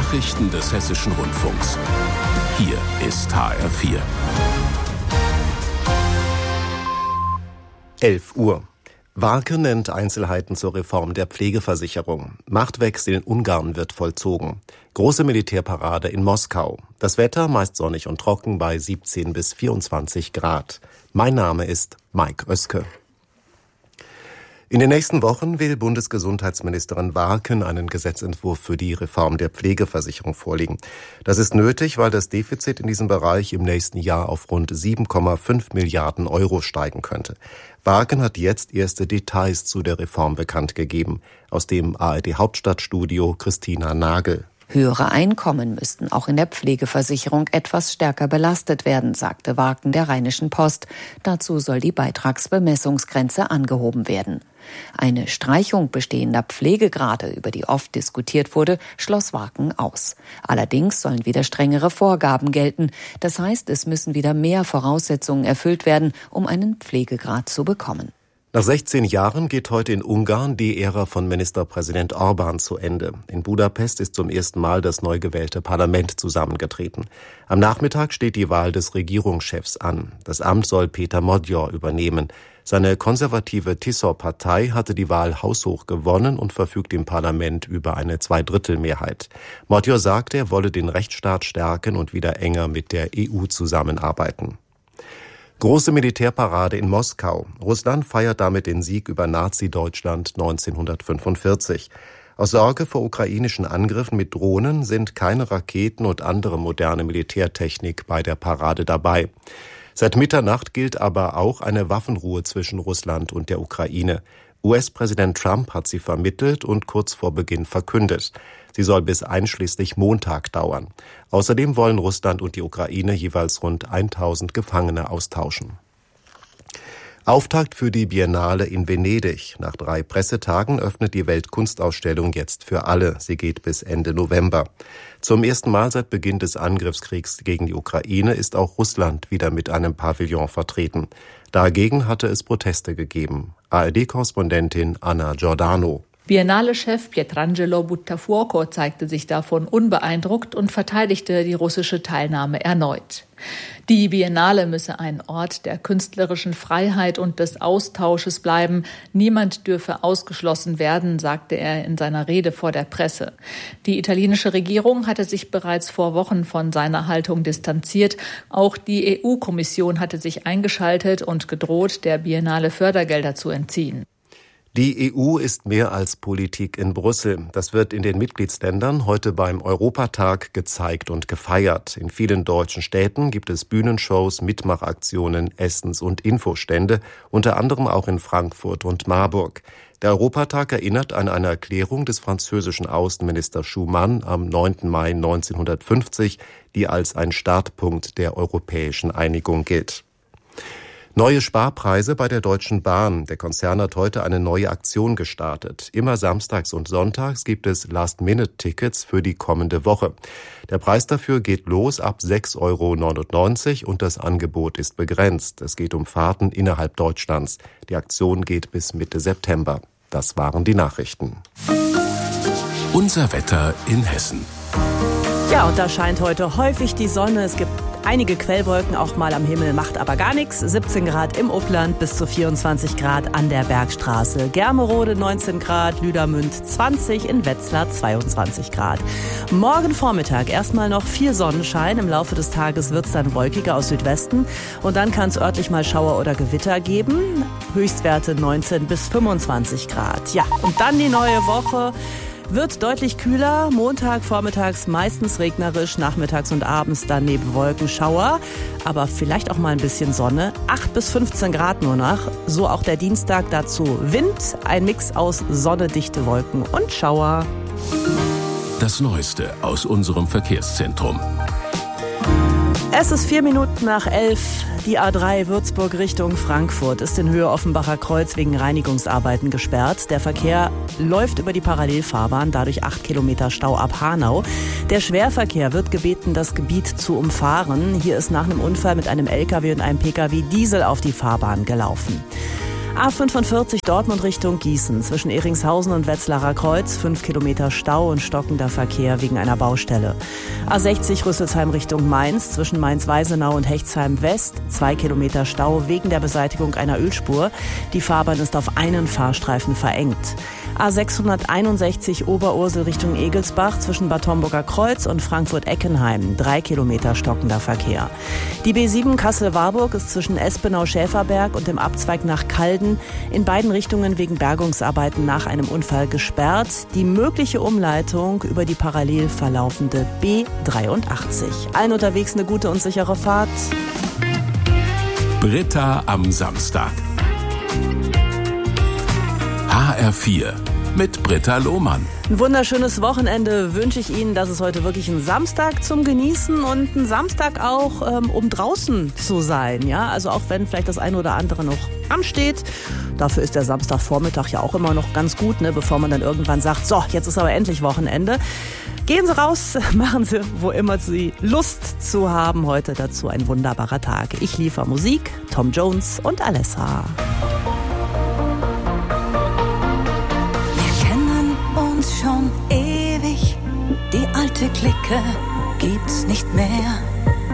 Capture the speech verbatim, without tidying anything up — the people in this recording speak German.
Nachrichten des Hessischen Rundfunks. Hier ist H R vier. elf Uhr. Warke nennt Einzelheiten zur Reform der Pflegeversicherung. Machtwechsel in Ungarn wird vollzogen. Große Militärparade in Moskau. Das Wetter meist sonnig und trocken bei siebzehn bis vierundzwanzig Grad. Mein Name ist Mike Oeske. In den nächsten Wochen will Bundesgesundheitsministerin Warken einen Gesetzentwurf für die Reform der Pflegeversicherung vorlegen. Das ist nötig, weil das Defizit in diesem Bereich im nächsten Jahr auf rund sieben Komma fünf Milliarden Euro steigen könnte. Warken hat jetzt erste Details zu der Reform bekannt gegeben. Aus dem A R D-Hauptstadtstudio Christina Nagel. Höhere Einkommen müssten auch in der Pflegeversicherung etwas stärker belastet werden, sagte Warken der Rheinischen Post. Dazu soll die Beitragsbemessungsgrenze angehoben werden. Eine Streichung bestehender Pflegegrade, über die oft diskutiert wurde, schloss Warken aus. Allerdings sollen wieder strengere Vorgaben gelten. Das heißt, es müssen wieder mehr Voraussetzungen erfüllt werden, um einen Pflegegrad zu bekommen. Nach sechzehn Jahren geht heute in Ungarn die Ära von Ministerpräsident Orbán zu Ende. In Budapest ist zum ersten Mal das neu gewählte Parlament zusammengetreten. Am Nachmittag steht die Wahl des Regierungschefs an. Das Amt soll Péter Magyar übernehmen. Seine konservative Tisza-Partei hatte die Wahl haushoch gewonnen und verfügt im Parlament über eine Zweidrittelmehrheit. Magyar sagt, er wolle den Rechtsstaat stärken und wieder enger mit der E U zusammenarbeiten. Große Militärparade in Moskau. Russland feiert damit den Sieg über Nazi-Deutschland neunzehnhundertfünfundvierzig. Aus Sorge vor ukrainischen Angriffen mit Drohnen sind keine Raketen und andere moderne Militärtechnik bei der Parade dabei. Seit Mitternacht gilt aber auch eine Waffenruhe zwischen Russland und der Ukraine. U S-Präsident Trump hat sie vermittelt und kurz vor Beginn verkündet. Sie soll bis einschließlich Montag dauern. Außerdem wollen Russland und die Ukraine jeweils rund tausend Gefangene austauschen. Auftakt für die Biennale in Venedig. Nach drei Pressetagen öffnet die Weltkunstausstellung jetzt für alle. Sie geht bis Ende November. Zum ersten Mal seit Beginn des Angriffskriegs gegen die Ukraine ist auch Russland wieder mit einem Pavillon vertreten. Dagegen hatte es Proteste gegeben. A R D-Korrespondentin Anna Giordano. Biennale-Chef Pietrangelo Buttafuoco zeigte sich davon unbeeindruckt und verteidigte die russische Teilnahme erneut. Die Biennale müsse ein Ort der künstlerischen Freiheit und des Austausches bleiben. Niemand dürfe ausgeschlossen werden, sagte er in seiner Rede vor der Presse. Die italienische Regierung hatte sich bereits vor Wochen von seiner Haltung distanziert. Auch die E U-Kommission hatte sich eingeschaltet und gedroht, der Biennale Fördergelder zu entziehen. Die E U ist mehr als Politik in Brüssel. Das wird in den Mitgliedsländern heute beim Europatag gezeigt und gefeiert. In vielen deutschen Städten gibt es Bühnenshows, Mitmachaktionen, Essens- und Infostände, unter anderem auch in Frankfurt und Marburg. Der Europatag erinnert an eine Erklärung des französischen Außenministers Schuman am neunten Mai neunzehnhundertfünfzig, die als ein Startpunkt der europäischen Einigung gilt. Neue Sparpreise bei der Deutschen Bahn. Der Konzern hat heute eine neue Aktion gestartet. Immer samstags und sonntags gibt es Last-Minute-Tickets für die kommende Woche. Der Preis dafür geht los ab sechs Euro neunundneunzig und das Angebot ist begrenzt. Es geht um Fahrten innerhalb Deutschlands. Die Aktion geht bis Mitte September. Das waren die Nachrichten. Unser Wetter in Hessen. Ja, und da scheint heute häufig die Sonne. Es gibt einige Quellwolken auch mal am Himmel, macht aber gar nichts. siebzehn Grad im Upland bis zu vierundzwanzig Grad an der Bergstraße. Germerode neunzehn Grad, Lüdermünd zwanzig, in Wetzlar zweiundzwanzig Grad. Morgen Vormittag erstmal noch viel Sonnenschein. Im Laufe des Tages wird es dann wolkiger aus Südwesten. Und dann kann es örtlich mal Schauer oder Gewitter geben. Höchstwerte neunzehn bis fünfundzwanzig Grad. Ja, und dann die neue Woche. Wird deutlich kühler, Montag vormittags meistens regnerisch, nachmittags und abends dann neben Wolken Schauer, aber vielleicht auch mal ein bisschen Sonne, acht bis fünfzehn Grad nur noch, so auch der Dienstag, dazu Wind, ein Mix aus Sonne, dichte Wolken und Schauer. Das Neueste aus unserem Verkehrszentrum. Es ist vier Minuten nach elf. Die A drei Würzburg Richtung Frankfurt ist in Höhe Offenbacher Kreuz wegen Reinigungsarbeiten gesperrt. Der Verkehr läuft über die Parallelfahrbahn, dadurch acht Kilometer Stau ab Hanau. Der Schwerverkehr wird gebeten, das Gebiet zu umfahren. Hier ist nach einem Unfall mit einem L K W und einem P K W Diesel auf die Fahrbahn gelaufen. A fünfundvierzig Dortmund Richtung Gießen. Zwischen Ehringshausen und Wetzlarer Kreuz fünf Kilometer Stau und stockender Verkehr wegen einer Baustelle. A sechzig Rüsselsheim Richtung Mainz. Zwischen Mainz-Weisenau und Hechtsheim West zwei Kilometer Stau wegen der Beseitigung einer Ölspur. Die Fahrbahn ist auf einen Fahrstreifen verengt. A sechshunderteinundsechzig Oberursel Richtung Egelsbach zwischen Bad Homburger Kreuz und Frankfurt-Eckenheim. Drei Kilometer stockender Verkehr. Die B sieben Kassel-Warburg ist zwischen Espenau-Schäferberg und dem Abzweig nach Calden in beiden Richtungen wegen Bergungsarbeiten nach einem Unfall gesperrt. Die mögliche Umleitung über die parallel verlaufende B dreiundachtzig. Allen unterwegs eine gute und sichere Fahrt. Britta am Samstag. H R vier mit Britta Lohmann. Ein wunderschönes Wochenende wünsche ich Ihnen, dass es heute wirklich ein Samstag zum Genießen und ein Samstag auch, ähm, um draußen zu sein. Ja, also auch wenn vielleicht das eine oder andere noch ansteht. Dafür ist der Samstagvormittag ja auch immer noch ganz gut, ne, bevor man dann irgendwann sagt, so, jetzt ist aber endlich Wochenende. Gehen Sie raus, machen Sie, wo immer Sie Lust zu haben. Heute dazu ein wunderbarer Tag. Ich liefere Musik, Tom Jones und Alessa. Schon ewig, die alte Clique gibt's nicht mehr.